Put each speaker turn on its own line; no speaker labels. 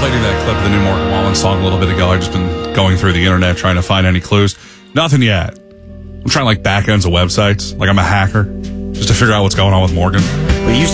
played you that clip of the new Morgan Wallen song a little bit ago. I've just been going through the internet trying to find any clues. Nothing yet. I'm trying like back ends of websites. Like I'm a hacker. Just to figure out what's going on with Morgan.
We used